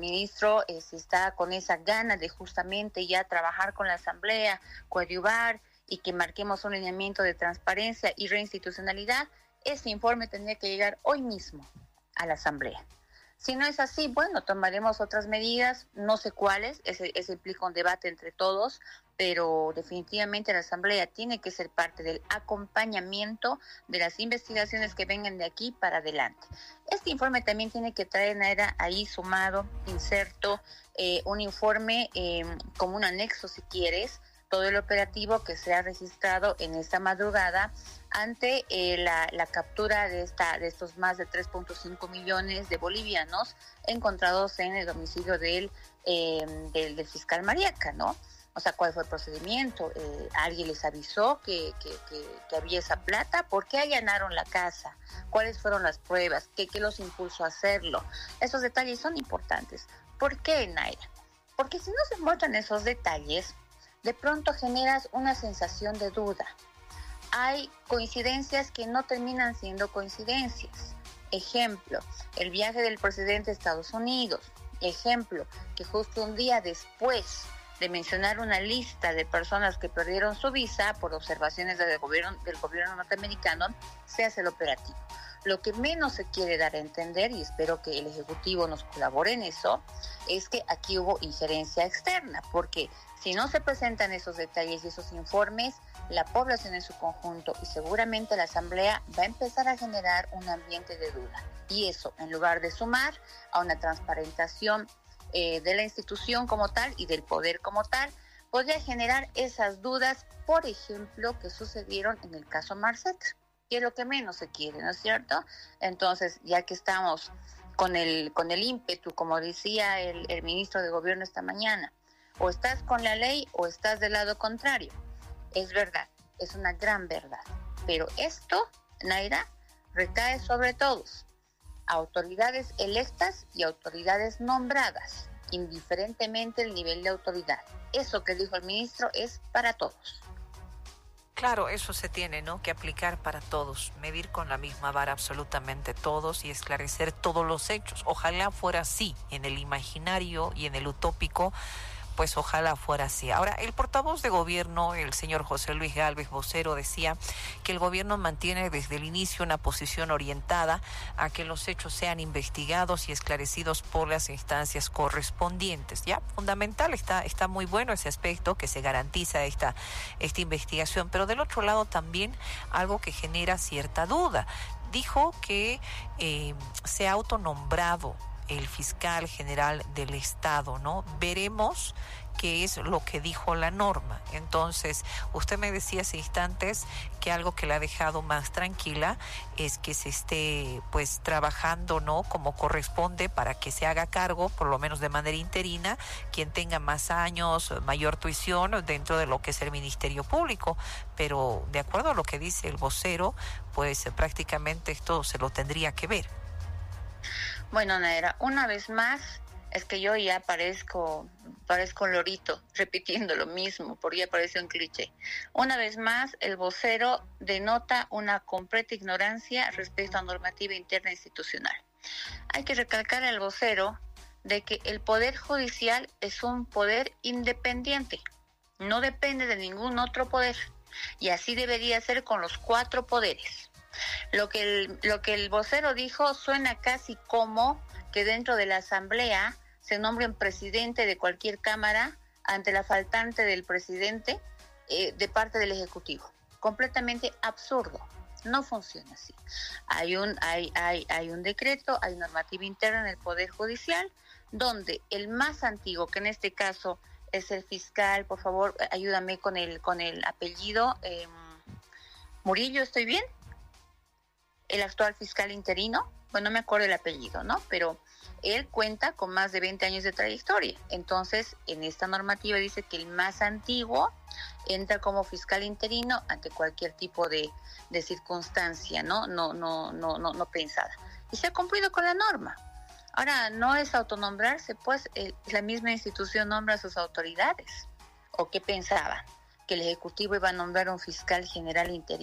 ministro si está con esa gana de justamente ya trabajar con la Asamblea, coadyuvar y que marquemos un lineamiento de transparencia y reinstitucionalidad, ese informe tendría que llegar hoy mismo a la Asamblea. Si no es así, bueno, tomaremos otras medidas, no sé cuáles, ese implica un debate entre todos, pero definitivamente la Asamblea tiene que ser parte del acompañamiento de las investigaciones que vengan de aquí para adelante. Este informe también tiene que traer, Naira, ahí sumado, inserto, un informe como un anexo, si quieres, todo el operativo que se ha registrado en esta madrugada ante la captura de estos más de 3.5 millones de bolivianos encontrados en el domicilio del fiscal Mariaca, ¿no? O sea, ¿cuál fue el procedimiento? ¿Alguien les avisó que había esa plata? ¿Por qué allanaron la casa? ¿Cuáles fueron las pruebas? ¿Qué los impulsó a hacerlo? Esos detalles son importantes. ¿Por qué, Naira? Porque si no se muestran esos detalles, de pronto generas una sensación de duda. Hay coincidencias que no terminan siendo coincidencias. Ejemplo, el viaje del presidente a Estados Unidos. Ejemplo, que justo un día después de mencionar una lista de personas que perdieron su visa por observaciones del gobierno norteamericano, se hace el operativo. Lo que menos se quiere dar a entender, y espero que el Ejecutivo nos colabore en eso, es que aquí hubo injerencia externa, porque si no se presentan esos detalles y esos informes, la población en su conjunto y seguramente la Asamblea va a empezar a generar un ambiente de duda. Y eso, en lugar de sumar a una transparentación de la institución como tal y del poder como tal, podría generar esas dudas, por ejemplo, que sucedieron en el caso Marcet, que es lo que menos se quiere, ¿no es cierto? Entonces, ya que estamos con el ímpetu, como decía el ministro de Gobierno esta mañana, o estás con la ley o estás del lado contrario. Es verdad, es una gran verdad, pero esto, Naira, recae sobre todos, autoridades electas y autoridades nombradas, indiferentemente el nivel de autoridad. Eso que dijo el ministro es para todos. Claro, eso se tiene, ¿no?, que aplicar para todos, medir con la misma vara absolutamente todos y esclarecer todos los hechos. Ojalá fuera así, en el imaginario y en el utópico, pues ojalá fuera así. Ahora, el portavoz de gobierno, el señor José Luis Gálvez, vocero, decía que el gobierno mantiene desde el inicio una posición orientada a que los hechos sean investigados y esclarecidos por las instancias correspondientes. Ya, fundamental, está muy bueno ese aspecto, que se garantiza esta investigación, pero del otro lado también algo que genera cierta duda. Dijo que se ha autonombrado el fiscal general del Estado, ¿no? Veremos qué es lo que dijo la norma. Entonces, usted me decía hace instantes que algo que la ha dejado más tranquila es que se esté, pues, trabajando, ¿no?, como corresponde para que se haga cargo, por lo menos de manera interina, quien tenga más años, mayor tuición dentro de lo que es el Ministerio Público. Pero, de acuerdo a lo que dice el vocero, pues prácticamente esto se lo tendría que ver. Bueno, Naira, una vez más, es que yo ya parezco lorito, repitiendo lo mismo, porque ya parece un cliché. Una vez más, el vocero denota una completa ignorancia respecto a normativa interna institucional. Hay que recalcar al vocero de que el Poder Judicial es un poder independiente, no depende de ningún otro poder, y así debería ser con los 4 poderes. Lo que el vocero dijo suena casi como que dentro de la Asamblea se nombre un presidente de cualquier cámara ante la faltante del presidente de parte del Ejecutivo. Completamente absurdo. No funciona así. Hay un decreto, hay normativa interna en el Poder Judicial, donde el más antiguo, que en este caso es el fiscal, por favor, ayúdame con el apellido, Murillo, ¿estoy bien? El actual fiscal interino, bueno, no me acuerdo el apellido, ¿no? Pero él cuenta con más de 20 años de trayectoria. Entonces, en esta normativa dice que el más antiguo entra como fiscal interino ante cualquier tipo de circunstancia, ¿no? No pensada. Y se ha cumplido con la norma. Ahora, no es autonombrarse, pues la misma institución nombra a sus autoridades. ¿O qué pensaban? ¿Que el Ejecutivo iba a nombrar un fiscal general interino?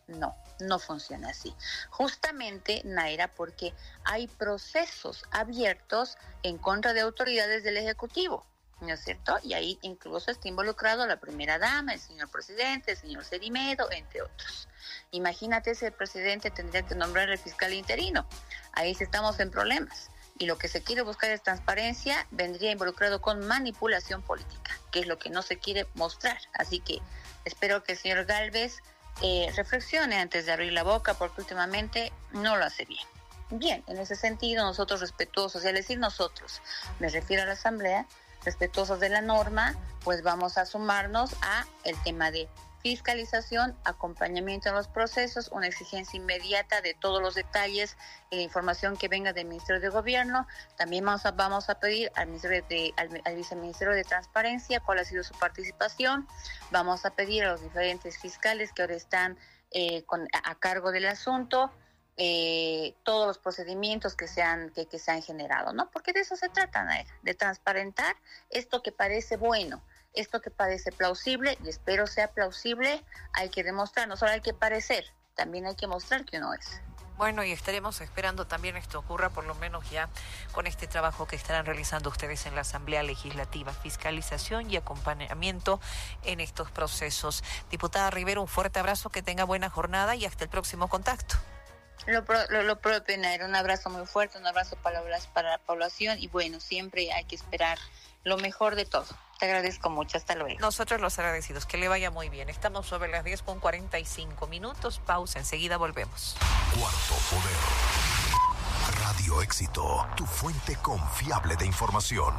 No funciona así. Justamente, Naira, porque hay procesos abiertos en contra de autoridades del Ejecutivo, ¿no es cierto? Y ahí incluso está involucrado la primera dama, el señor presidente, el señor Cerimedo, entre otros. Imagínate si el presidente tendría que nombrar al fiscal interino. Ahí sí estamos en problemas. Y lo que se quiere buscar es transparencia, vendría involucrado con manipulación política, que es lo que no se quiere mostrar. Así que espero que el señor Gálvez reflexione antes de abrir la boca, porque últimamente no lo hace bien. Bien, en ese sentido, nosotros respetuosos, y al decir nosotros, me refiero a la Asamblea, respetuosos de la norma, pues vamos a sumarnos a el tema de fiscalización, acompañamiento en los procesos, una exigencia inmediata de todos los detalles y la información que venga del Ministerio de Gobierno. También vamos a pedir al Viceministerio de Transparencia cuál ha sido su participación. Vamos a pedir a los diferentes fiscales que ahora están a cargo del asunto, todos los procedimientos que se han generado, ¿no? Porque de eso se trata, Naira, de transparentar esto que parece bueno, esto que parece plausible, y espero sea plausible. Hay que demostrar, no solo hay que parecer, también hay que mostrar que uno es. Bueno, y estaremos esperando también esto ocurra, por lo menos ya con este trabajo que estarán realizando ustedes en la Asamblea Legislativa, fiscalización y acompañamiento en estos procesos. Diputada Rivero, un fuerte abrazo, que tenga buena jornada y hasta el próximo contacto. Lo propio, Naira, un abrazo muy fuerte, un abrazo para la población, y bueno, siempre hay que esperar lo mejor de todo. Te agradezco mucho, hasta luego. Nosotros los agradecidos, que le vaya muy bien. Estamos sobre las 10:45. Pausa, enseguida volvemos. Cuarto Poder. Radio Éxito, tu fuente confiable de información.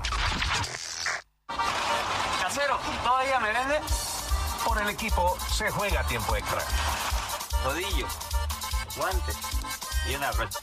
Casero, ¿todavía me vende? Por el equipo se juega tiempo extra. Rodillo, guante y una brocha.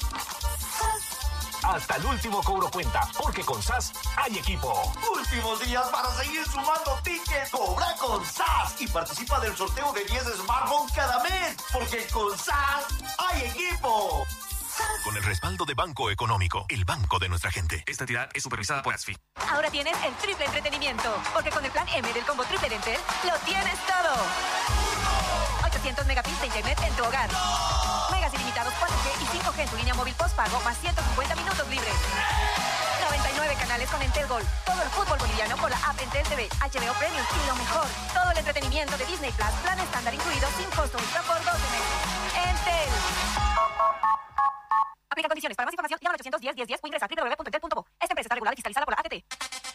Hasta el último cobro cuenta, porque con SAS hay equipo. Últimos días para seguir sumando tickets. Cobra con SAS y participa del sorteo de 10 smartphones cada mes, porque con SAS hay equipo. Con el respaldo de Banco Económico, el banco de nuestra gente. Esta entidad es supervisada por ASFI. Ahora tienes el triple entretenimiento, porque con el plan M del combo triple de Entel, lo tienes todo. 800 megabits de internet en tu hogar. Megas ilimitados 4G y 5G en tu línea móvil postpago, más 150 minutos libres. 99 canales con Entel Gold. Todo el fútbol boliviano por la app Entel TV, HBO Premium y lo mejor, todo el entretenimiento de Disney Plus, plan estándar incluido, sin costo extra por 12 meses. Entel. Aplica condiciones. Para más información, llama al 810-1010 o ingresa a www.entel.co. Esta empresa está regulada y fiscalizada por la ATT.